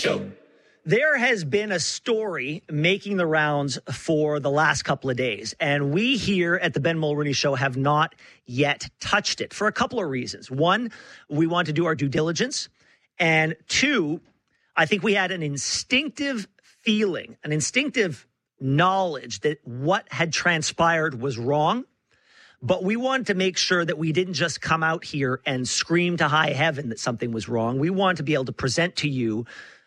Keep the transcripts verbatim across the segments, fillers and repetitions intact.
Show. There has been a story making the rounds for the last couple of days, and we here at the Ben Mulroney Show have not yet touched it for a couple of reasons. One, we want to do our due diligence, and two, I think we had an instinctive feeling, an instinctive knowledge that what had transpired was wrong, but we wanted to make sure that we didn't just come out here and scream to high heaven that something was wrong. We want to be able to present to you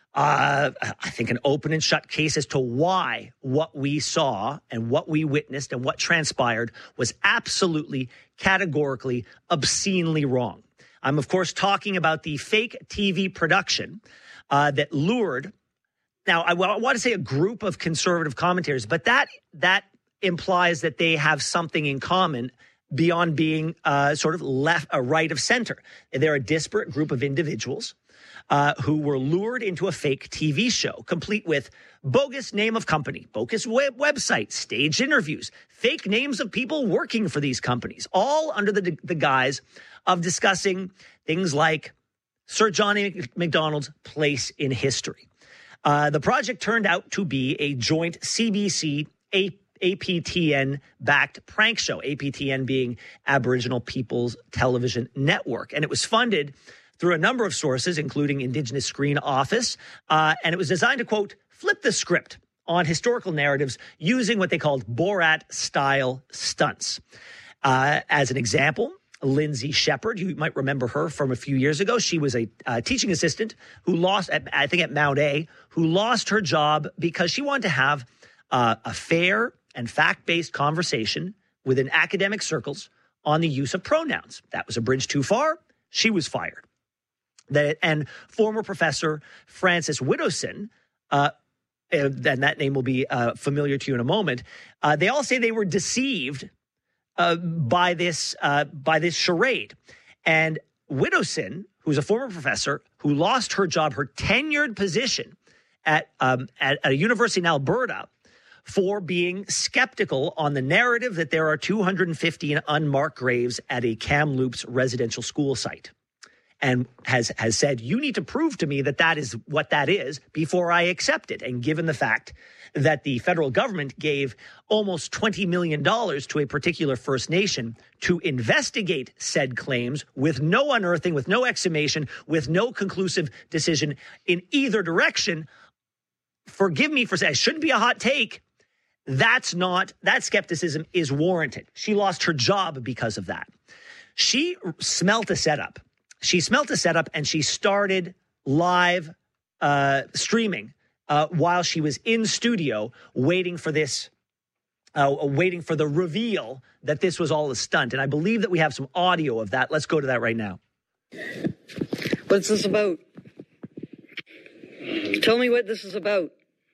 Uh, I think an open and shut case as to why what we saw and what we witnessed and what transpired was absolutely, categorically, obscenely wrong. I'm, of course, talking about the fake T V production uh, that lured. Now, I, I want to say a group of conservative commentators, but that that implies that they have something in common beyond being uh, sort of left, a right of center. They're a disparate group of individuals Uh, who were lured into a fake T V show, complete with bogus name of company, bogus web website, staged interviews, fake names of people working for these companies, all under the, the guise of discussing things like Sir John A. Macdonald's place in history. Uh, the project turned out to be a joint C B C A P T N-backed prank show, A P T N being Aboriginal People's Television Network. And it was funded through a number of sources, including Indigenous Screen Office. Uh, and it was designed to, quote, flip the script on historical narratives using what they called Borat-style stunts. Uh, as an example, Lindsay Shepherd, you might remember her from a few years ago. She was a uh, teaching assistant who lost, at, I think at Mount A, who lost her job because she wanted to have uh, a fair and fact-based conversation within academic circles on the use of pronouns. That was a bridge too far. She was fired. That, and former professor Frances Widdowson, uh, and that name will be uh, familiar to you in a moment, uh, they all say they were deceived uh, by this uh, by this charade. And Widdowson, who's a former professor who lost her job, her tenured position at, um, at a university in Alberta for being skeptical on the narrative that there are two hundred fifteen unmarked graves at a Kamloops residential school site. And has has said, you need to prove to me that that is what that is before I accept it. And given the fact that the federal government gave almost twenty million dollars to a particular First Nation to investigate said claims with no unearthing, with no exhumation, with no conclusive decision in either direction, forgive me for saying, it shouldn't be a hot take. That's not, that skepticism is warranted. She lost her job because of that. She smelt a setup. She smelt a setup and she started live uh, streaming uh, while she was in studio waiting for this, uh, waiting for the reveal that this was all a stunt. And I believe that we have some audio of that. Let's go to that right now. What's this about? Tell me what this is about.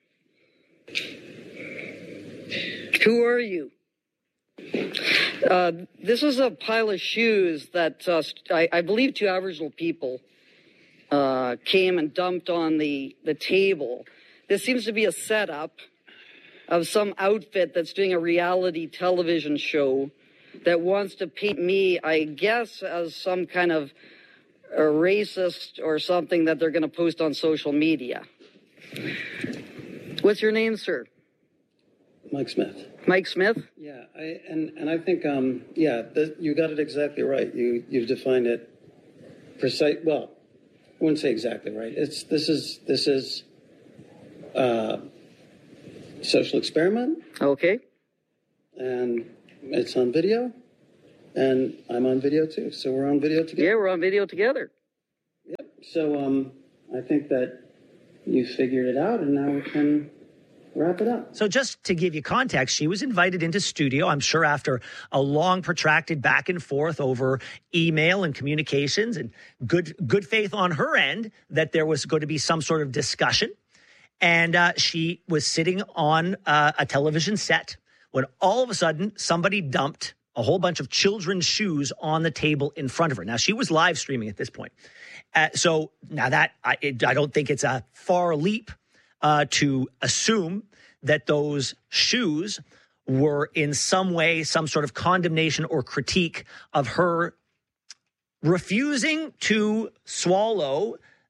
Who are you? Uh, this is a pile of shoes that uh, I, I believe two Aboriginal people uh, came and dumped on the, the table. This seems to be a setup of some outfit that's doing a reality television show that wants to paint me, I guess, as some kind of a racist or something that they're going to post on social media. What's your name, sir? Mike Smith. Mike Smith? Yeah, I, and, and I think, um, yeah, the, you got it exactly right. You, you've defined it precise. Well, I wouldn't say exactly right. It's, this is, this is uh, social experiment. Okay. And it's on video. And I'm on video too. So we're on video together. Yeah, we're on video together. Yep. So um, I think that you figured it out and now we can wrap it up. So just to give you context, she was invited into studio, I'm sure after a long protracted back and forth over email and communications and good good faith on her end that there was going to be some sort of discussion. And uh, she was sitting on uh, a television set when all of a sudden somebody dumped a whole bunch of children's shoes on the table in front of her. Now, she was live streaming at this point. Uh, so now that I, it, I don't think it's a far leap uh, to assume that those shoes were in some way, some sort of condemnation or critique of her refusing to swallow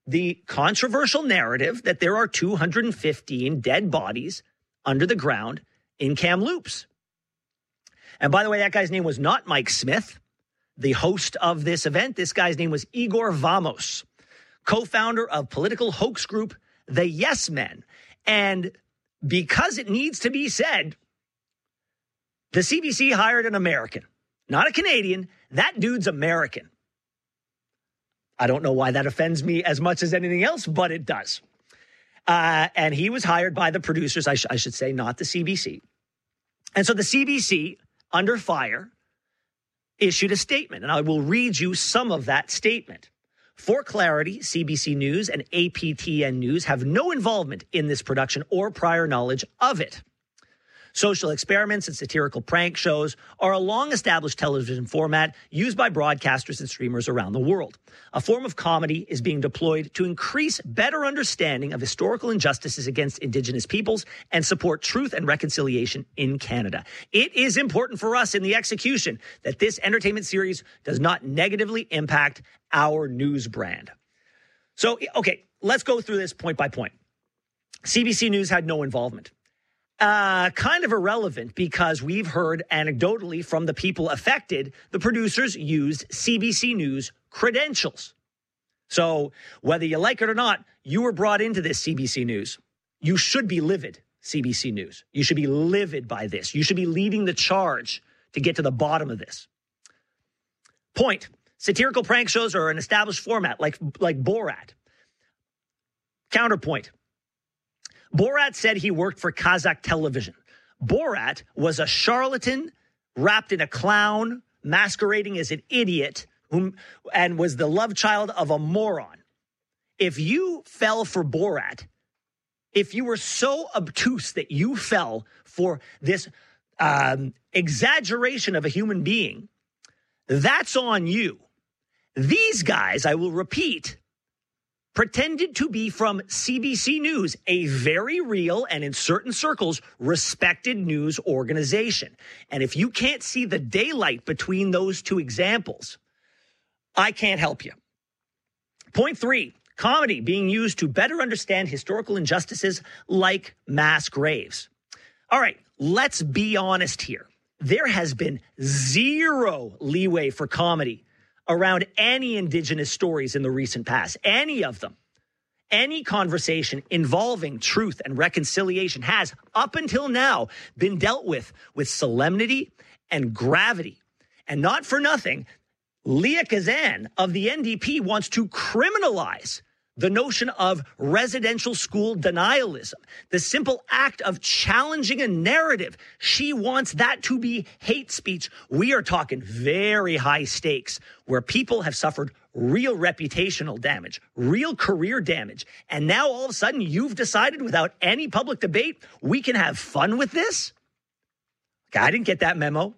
the controversial narrative that there are two hundred fifteen dead bodies under the ground in Kamloops. And by the way, that guy's name was not Mike Smith, the host of this event. This guy's name was Igor Vamos, co-founder of political hoax group The Yes Men. And because it needs to be said, the C B C hired an American, not a Canadian. That dude's American. I don't know why that offends me as much as anything else, but it does. Uh, and he was hired by the producers, I, sh- I should say, not the C B C. And so the C B C, under fire, issued a statement, and I will read you some of that statement. For clarity, C B C News and A P T N News have no involvement in this production or prior knowledge of it. Social experiments and satirical prank shows are a long-established television format used by broadcasters and streamers around the world. A form of comedy is being deployed to increase better understanding of historical injustices against Indigenous peoples and support truth and reconciliation in Canada. It is important for us in the execution that this entertainment series does not negatively impact our news brand. So, okay, let's go through this point by point. C B C News had no involvement. Uh, kind of irrelevant because we've heard anecdotally from the people affected, the producers used C B C News credentials. So whether you like it or not, you were brought into this C B C News. You should be livid, C B C News. You should be livid by this. You should be leading the charge to get to the bottom of this. Point. Satirical prank shows are an established format like, like Borat. Counterpoint. Borat said he worked for Kazakh television. Borat was a charlatan wrapped in a clown, masquerading as an idiot, whom, and was the love child of a moron. If you fell for Borat, if you were so obtuse that you fell for this um, exaggeration of a human being, that's on you. These guys, I will repeat, pretended to be from C B C News, a very real and in certain circles respected news organization. And if you can't see the daylight between those two examples, I can't help you. Point three, comedy being used to better understand historical injustices like mass graves. All right, let's be honest here. There has been zero leeway for comedy around any Indigenous stories in the recent past, any of them. Any conversation involving truth and reconciliation has, up until now, been dealt with with solemnity and gravity. And not for nothing, Leah Kazan of the N D P wants to criminalize the notion of residential school denialism, the simple act of challenging a narrative. She wants that to be hate speech. We are talking very high stakes where people have suffered real reputational damage, real career damage. And now all of a sudden you've decided without any public debate, we can have fun with this? Okay, I didn't get that memo.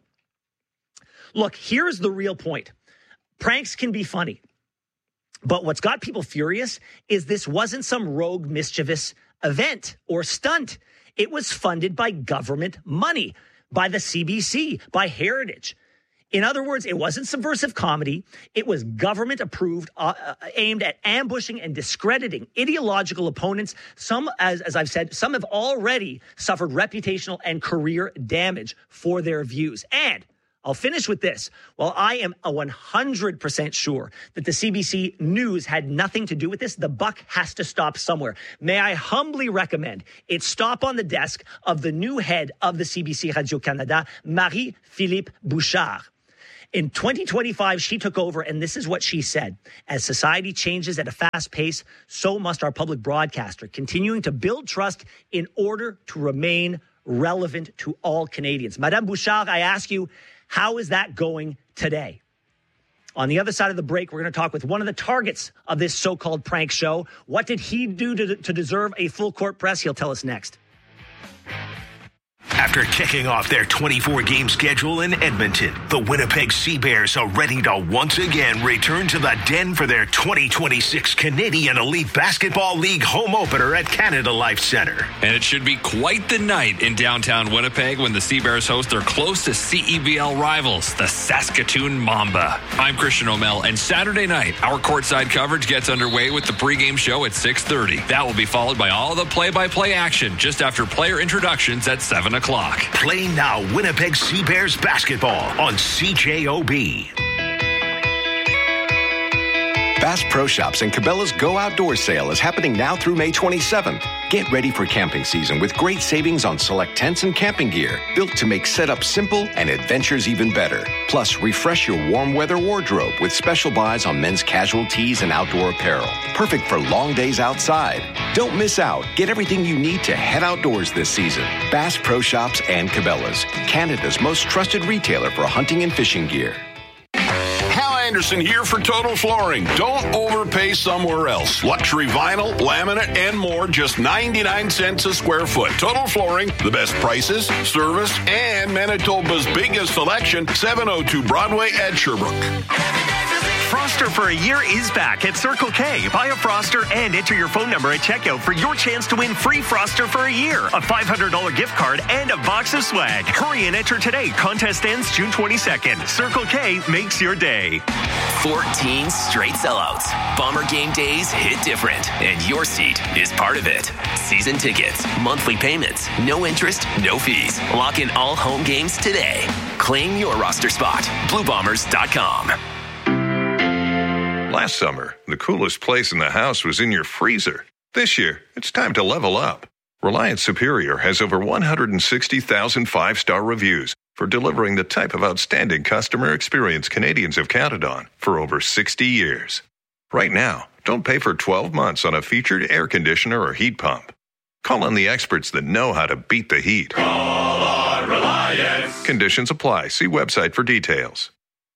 Look, here's the real point. Pranks can be funny. But what's got people furious is this wasn't some rogue, mischievous event or stunt. It was funded by government money, by the C B C, by Heritage. In other words, it wasn't subversive comedy. It was government approved, uh, uh, aimed at ambushing and discrediting ideological opponents. Some, as, as I've said, some have already suffered reputational and career damage for their views. And I'll finish with this. While I am a one hundred percent sure that the C B C News had nothing to do with this, the buck has to stop somewhere. May I humbly recommend it stop on the desk of the new head of the C B C Radio-Canada, Marie-Philippe Bouchard. In twenty twenty-five, she took over, and this is what she said. As society changes at a fast pace, so must our public broadcaster, continuing to build trust in order to remain relevant to all Canadians. Madame Bouchard, I ask you, how is that going today? On the other side of the break, we're going to talk with one of the targets of this so-called prank show. What did he do to, to deserve a full court press? He'll tell us next. After kicking off their twenty-four game schedule in Edmonton, the Winnipeg Sea Bears are ready to once again return to the Den for their twenty twenty-six Canadian Elite Basketball League home opener at Canada Life Centre. And it should be quite the night in downtown Winnipeg when the Sea Bears host their closest C E B L rivals, the Saskatoon Mamba. I'm Christian O'Mell, and Saturday night, our courtside coverage gets underway with the pregame show at six thirty. That will be followed by all the play-by-play action just after player introductions at seven o'clock. Play now Winnipeg Sea Bears basketball on C J O B. Bass Pro Shops and Cabela's Go Outdoor sale is happening now through May twenty-seventh. Get ready for camping season with great savings on select tents and camping gear built to make setup simple and adventures even better. Plus, refresh your warm weather wardrobe with special buys on men's casual tees and outdoor apparel. Perfect for long days outside. Don't miss out. Get everything you need to head outdoors this season. Bass Pro Shops and Cabela's, Canada's most trusted retailer for hunting and fishing gear. Anderson here for Total Flooring. Don't overpay somewhere else. Luxury vinyl, laminate, and more, just ninety-nine cents a square foot. Total Flooring, the best prices, service, and Manitoba's biggest selection, seven oh two Broadway at Sherbrooke. Froster for a year is back at Circle K. Buy a Froster and enter your phone number at checkout for your chance to win free Froster for a year, a five hundred dollars gift card, and a box of swag. Hurry and enter today. Contest ends June twenty-second. Circle K makes your day. fourteen straight sellouts. Bomber game days hit different, and your seat is part of it. Season tickets, monthly payments, no interest, no fees. Lock in all home games today. Claim your roster spot. blue bombers dot com. Last summer, the coolest place in the house was in your freezer. This year, it's time to level up. Reliance Superior has over one hundred sixty thousand five-star reviews for delivering the type of outstanding customer experience Canadians have counted on for over sixty years. Right now, don't pay for twelve months on a featured air conditioner or heat pump. Call on the experts that know how to beat the heat. Call on Reliance. Conditions apply. See website for details.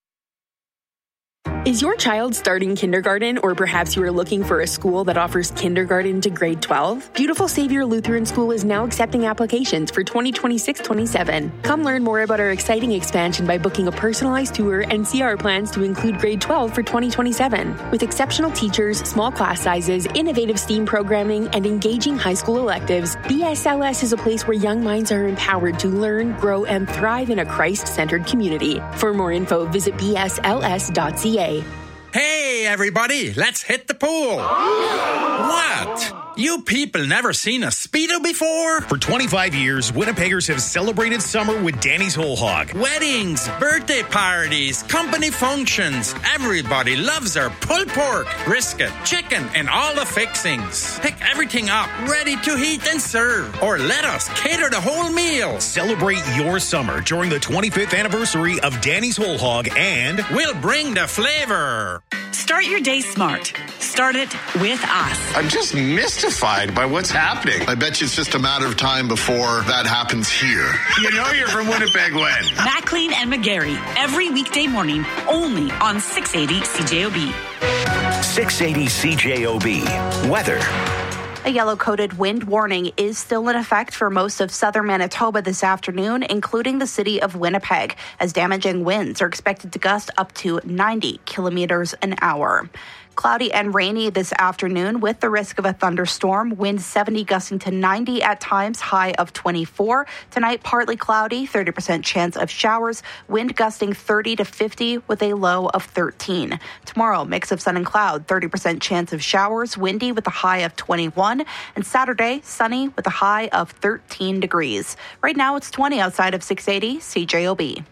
Is your child starting kindergarten, or perhaps you are looking for a school that offers kindergarten to grade twelve? Beautiful Savior Lutheran School is now accepting applications for twenty twenty-six twenty-seven. Come learn more about our exciting expansion by booking a personalized tour and see our plans to include grade twelve for twenty twenty-seven. With exceptional teachers, small class sizes, innovative STEAM programming, and engaging high school electives, B S L S is a place where young minds are empowered to learn, grow, and thrive in a Christ-centered community. For more info, visit b s l s dot c a. Hey, everybody, let's hit the pool. What? You people never seen a Speedo before? For twenty-five years, Winnipeggers have celebrated summer with Danny's Whole Hog. Weddings, birthday parties, company functions. Everybody loves our pulled pork, brisket, chicken, and all the fixings. Pick everything up, ready to heat and serve. Or let us cater the whole meal. Celebrate your summer during the twenty-fifth anniversary of Danny's Whole Hog, and we'll bring the flavor. Start your day smart. Start it with us. I'm just mystified by what's happening. I bet you it's just a matter of time before that happens here. You know you're from Winnipeg when? Maclean and McGarry, every weekday morning, only on six eighty C J O B. six eighty C J O B. Weather. A yellow-coated wind warning is still in effect for most of southern Manitoba this afternoon, including the city of Winnipeg, as damaging winds are expected to gust up to ninety kilometers an hour. Cloudy and rainy this afternoon with the risk of a thunderstorm. Winds seventy gusting to ninety at times, high of twenty-four. Tonight, partly cloudy, thirty percent chance of showers. Wind gusting thirty to fifty with a low of thirteen. Tomorrow, mix of sun and cloud, thirty percent chance of showers. Windy with a high of twenty-one. And Saturday, sunny with a high of thirteen degrees. Right now, it's twenty outside of six eighty C J O B.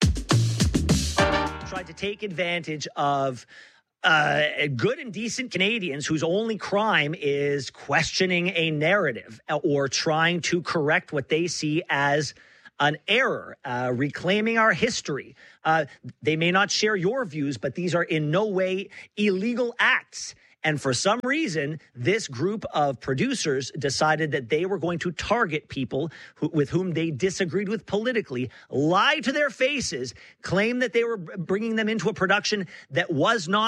Tried to take advantage of Uh, good and decent Canadians whose only crime is questioning a narrative or trying to correct what they see as an error, uh, reclaiming our history. Uh, they may not share your views, but these are in no way illegal acts. And for some reason, this group of producers decided that they were going to target people who, with whom they disagreed with politically, lie to their faces, claim that they were bringing them into a production that was not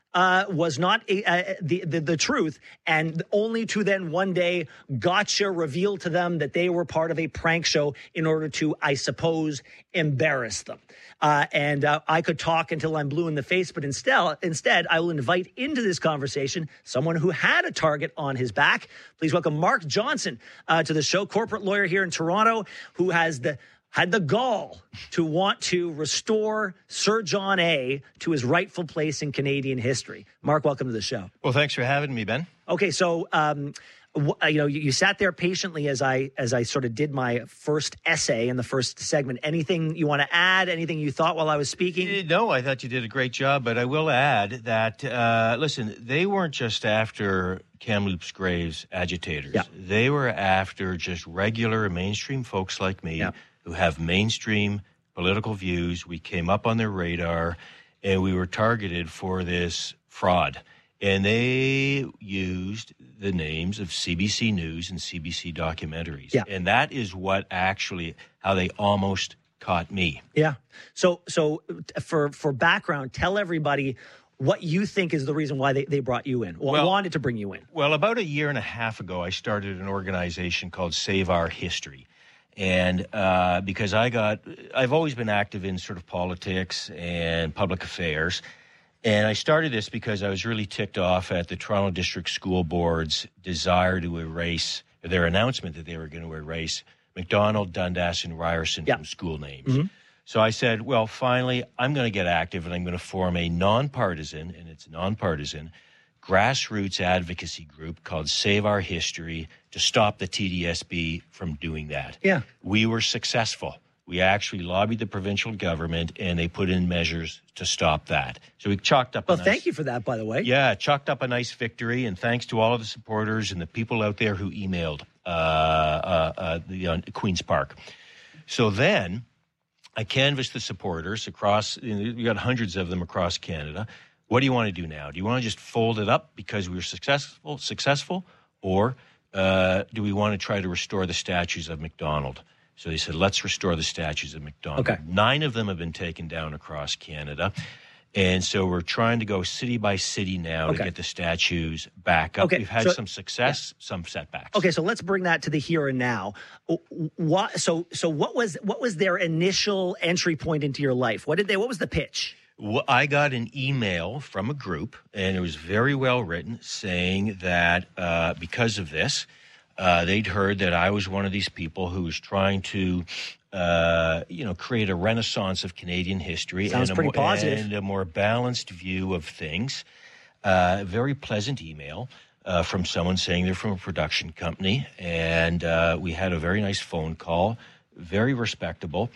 uh, was not a, uh, the, the the truth, and only to then one day Gotcha reveal to them that they were part of a prank show in order to, I suppose, embarrass them. Uh, and uh, I could talk until I'm blue in the face, but instead, instead, I will invite into this conversation someone who had a target on his back. Please welcome Mark Johnson uh, to the show, corporate lawyer here in Toronto, who has the had the gall to want to restore Sir John A. to his rightful place in Canadian history. Mark, welcome to the show. Well, thanks for having me, Ben. Okay, so um, w- you know you, you sat there patiently as I as I sort of did my first essay in the first segment. Anything you want to add? Anything you thought while I was speaking? No, I thought you did a great job, but I will add that uh, listen, they weren't just after Kamloops Graves agitators. Yeah. They were after just regular mainstream folks like me. Yeah. Who have mainstream political views. We came up on their radar, and we were targeted for this fraud. And they used the names of C B C News and C B C documentaries. Yeah. And that is what actually, how they almost caught me. Yeah. So, so for for background, tell everybody what you think is the reason why they, they brought you in, or well, wanted to bring you in. Well, about a year and a half ago, I started an organization called Save Our History. And uh, because I got, I've always been active in sort of politics and public affairs. And I started this because I was really ticked off at the Toronto District School Board's desire to erase, their announcement that they were going to erase Macdonald, Dundas, and Ryerson yeah. from school names. Mm-hmm. So I said, well, finally, I'm going to get active and I'm going to form a nonpartisan, and it's nonpartisan, grassroots advocacy group called Save Our History to stop the T D S B from doing that. Yeah. We were successful. We actually lobbied the provincial government, and they put in measures to stop that. So we chalked up well, a nice... Well, thank you for that, by the way. Yeah, chalked up a nice victory, and thanks to all of the supporters and the people out there who emailed uh, uh, uh, the uh, Queen's Park. So then I canvassed the supporters across, you know, we got hundreds of them across Canada. What do you want to do now? Do you want to just fold it up because we were successful, successful, or uh, do we want to try to restore the statues of Macdonald? So they said, let's restore the statues of Macdonald. Okay. Nine of them have been taken down across Canada. And so we're trying to go city by city now okay. to get the statues back up. Okay. We've had so, some success, yeah. some setbacks. Okay, so let's bring that to the here and now. What, so so what was what was their initial entry point into your life? What did they? What was the pitch? Well, I got an email from a group, and it was very well written, saying that uh, because of this, uh, they'd heard that I was one of these people who was trying to, uh, you know, create a renaissance of Canadian history. Sounds and pretty a, positive. And a more balanced view of things. Uh, very pleasant email uh, from someone saying they're from a production company, and uh, we had a very nice phone call, very respectable.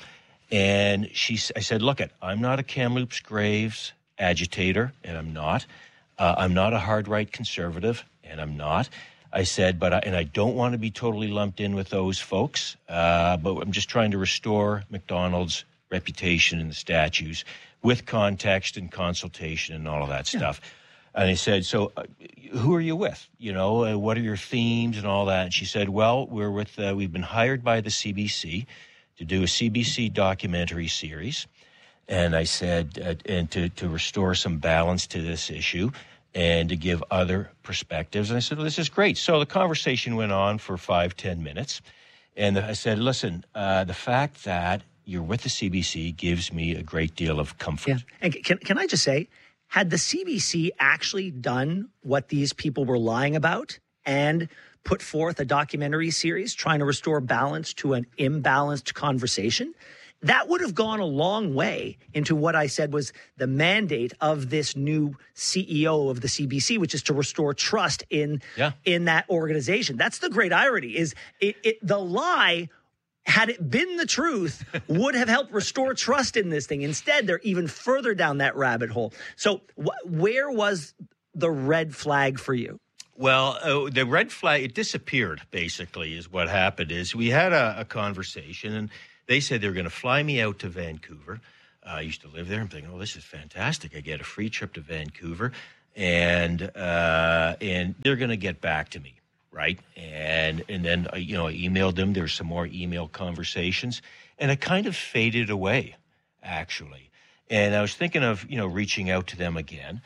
And she, I said, look, it, I'm not a Kamloops Graves agitator, and I'm not. Uh, I'm not a hard right conservative, and I'm not. I said, but I, and I don't want to be totally lumped in with those folks, uh, but I'm just trying to restore Macdonald's reputation in the statues with context and consultation and all of that stuff. Yeah. And I said, so uh, who are you with? You know, uh, what are your themes and all that? And she said, well, we're with, uh, we've been hired by the C B C to do a C B C documentary series. And I said, uh, and to, to restore some balance to this issue and to give other perspectives. And I said, well, this is great. So the conversation went on for five, ten minutes. And I said, listen, uh, the fact that you're with the C B C gives me a great deal of comfort. Yeah. And can, can I just say, had the C B C actually done what these people were lying about and put forth a documentary series trying to restore balance to an imbalanced conversation, that would have gone a long way into what I said was the mandate of this new C E O of the C B C, which is to restore trust in, yeah. in that organization. That's the great irony, is it, it, the lie, had it been the truth, would have helped restore trust in this thing. Instead, they're even further down that rabbit hole. So wh- where was the red flag for you? Well, uh, the red flag, it disappeared, basically, is what happened. Is we had a, a conversation, and they said they were going to fly me out to Vancouver. Uh, I used to live there. I'm thinking, oh, this is fantastic. I get a free trip to Vancouver, and uh, and they're going to get back to me, right? And and then, uh, you know, I emailed them. There's some more email conversations, and it kind of faded away, actually. And I was thinking of, you know, reaching out to them again.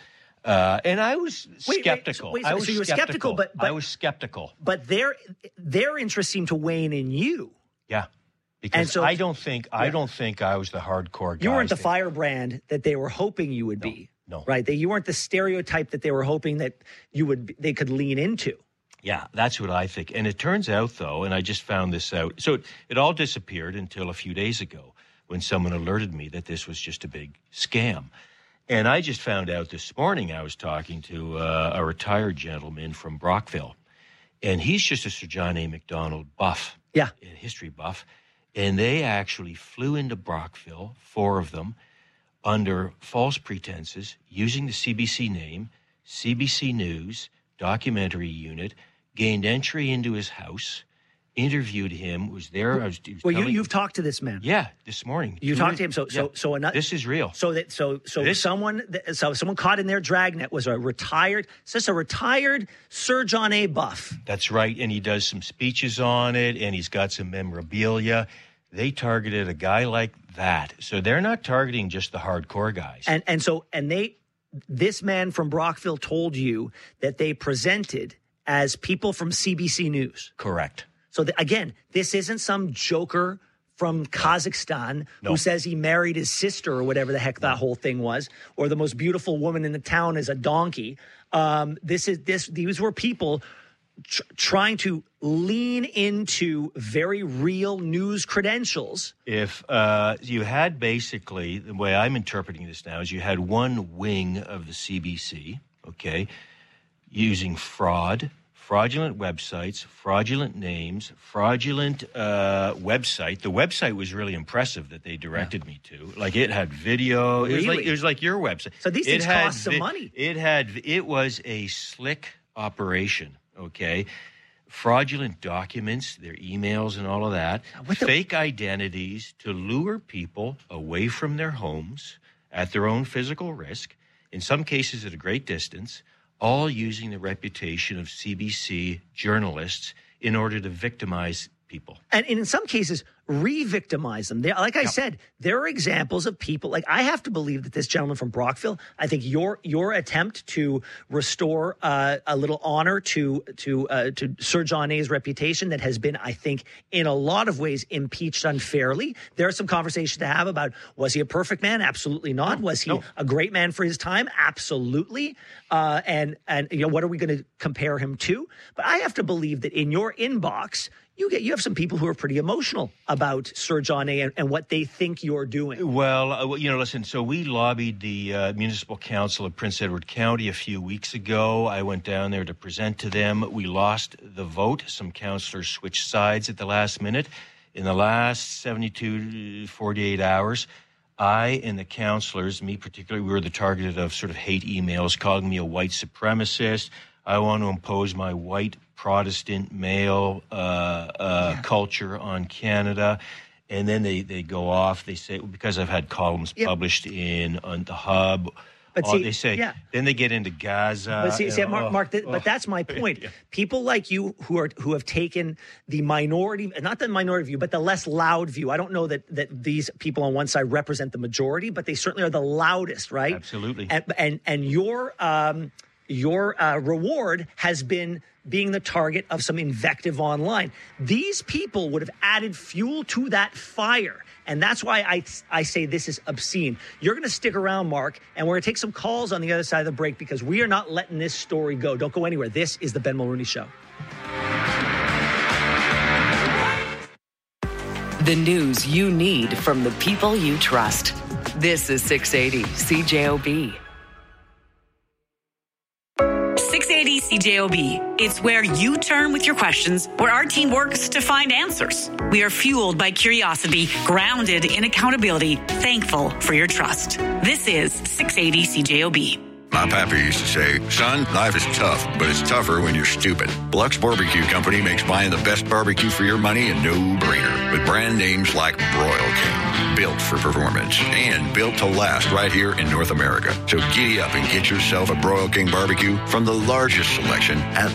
Uh, and I was wait, skeptical. Wait, wait, so, I was so you were skeptical. skeptical, but, but I was skeptical. But their their interest seemed to wane in you. Yeah, because and so, I don't think yeah. I don't think I was the hardcore guy. You weren't the firebrand that they were hoping you would no, be. No, right? That you weren't the stereotype that they were hoping that you would. They could lean into. Yeah, that's what I think. And it turns out, though, and I just found this out. So it, it all disappeared until a few days ago when someone alerted me that this was just a big scam. And I just found out this morning I was talking to uh, a retired gentleman from Brockville. And he's just a Sir John A. Macdonald buff. Yeah. A history buff. And they actually flew into Brockville, four of them, under false pretenses, using the C B C name, C B C News, documentary unit, gained entry into his house, interviewed him, was there. I was, was well, you, telling, you've talked to this man. Yeah, this morning. You Two talked weeks, to him. So, yeah. so, so another. This is real. So that, so, so this, someone, so someone caught in their dragnet was a retired. Is this a retired Sir John A. Buff? That's right, and he does some speeches on it, and he's got some memorabilia. They targeted a guy like that, so they're not targeting just the hardcore guys. And and so and they, this man from Brockville told you that they presented as people from C B C News. Correct. So the, again, this isn't some joker from Kazakhstan no. who says he married his sister or whatever the heck that whole thing was, or the most beautiful woman in the town is a donkey. Um, this is this. These were people tr- trying to lean into very real news credentials. If uh, you had basically, the way I'm interpreting this now is you had one wing of the C B C, okay, using fraud, fraudulent websites, fraudulent names, fraudulent uh, website. The website was really impressive that they directed yeah. me to. Like it had video. It really? was like it was like your website. So these things cost some money. It had. It was a slick operation. Okay. Fraudulent documents, their emails and all of that, what the- fake identities to lure people away from their homes at their own physical risk, in some cases at a great distance, all using the reputation of C B C journalists in order to victimize people. And in some cases, re-victimize them. They, like I yep. said, there are examples of people, like I have to believe that this gentleman from Brockville, I think your your attempt to restore uh, a little honor to to uh, to Sir John A's reputation that has been, I think, in a lot of ways impeached unfairly. There are some conversations to have about, was he a perfect man? Absolutely not. No, was he no. a great man for his time? Absolutely. Uh, and, and you know, what are we going to compare him to? But I have to believe that in your inbox, You get you have some people who are pretty emotional about Sir John A. and, and what they think you're doing. Well, uh, you know, listen, so we lobbied the uh, Municipal Council of Prince Edward County a few weeks ago. I went down there to present to them. We lost the vote. Some councillors switched sides at the last minute. In the last seventy-two to forty-eight hours, I and the councillors, me particularly, we were the target of sort of hate emails calling me a white supremacist. I want to impose my white Protestant male uh, uh, yeah. culture on Canada. And then they, they go off. They say, because I've had columns yep. published in on the Hub, but oh, see, they say, yeah. then they get into Gaza. But see, see and, Mark, oh, Mark th- oh. but that's my point. yeah. People like you who are who have taken the minority, not the minority view, but the less loud view. I don't know that that these people on one side represent the majority, but they certainly are the loudest, right? Absolutely. And and, and your um, your uh, reward has been being the target of some invective online. These people would have added fuel to that fire. And that's why I I say this is obscene. You're going to stick around, Mark, and we're going to take some calls on the other side of the break because we are not letting this story go. Don't go anywhere. This is the Ben Mulroney Show. The news you need from the people you trust. This is six eighty C J O B. six eighty C J O B. It's where you turn with your questions, where our team works to find answers. We are fueled by curiosity, grounded in accountability, thankful for your trust. This is six eighty C J O B. My pappy used to say, son, life is tough, but it's tougher when you're stupid. Blux Barbecue Company makes buying the best barbecue for your money a no-brainer with brand names like Broil King, built for performance and built to last right here in North America. So giddy up and get yourself a Broil King barbecue from the largest selection at